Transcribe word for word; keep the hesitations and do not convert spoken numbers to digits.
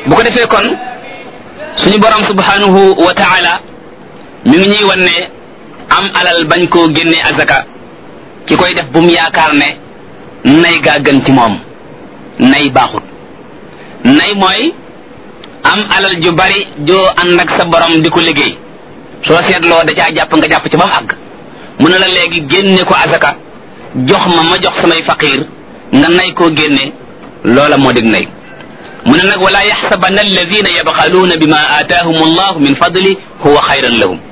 bu ko defee kon suñu borom subhanahu wa ta'ala mi ngi ñuy wan ne am alal bañ koo génnee azaka ki koy def bu mu yaakaar ne nay gaa gën ci moom nay baaxut nay mooy am alal ju bari joo ànd ak sa borom di ko liggéey soo seetloo da caa jàpp nga jàpp ci ba mu àgg mu ne la léegi génne ko azaka jox ma ma jox samay faqiir nga nay koo génne loola moo dig nay mu ne nag wala yaxsabanna alladina yabxaluuna bima aataahum allahu min fadli huwa xayran lahum